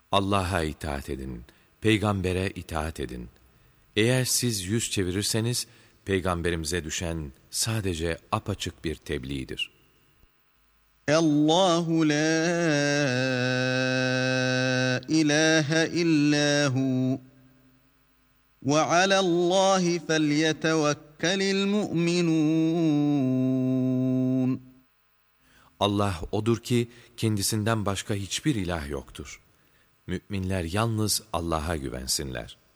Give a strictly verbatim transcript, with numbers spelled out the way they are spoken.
Allah'a itaat edin, peygambere itaat edin. Eğer siz yüz çevirirseniz, peygamberimize düşen sadece apaçık bir tebliğdir. Allahu la ilahe illahu ve alallahi felyetevekkelil mu'minun. Allah odur ki kendisinden başka hiçbir ilah yoktur. Müminler yalnız Allah'a güvensinler.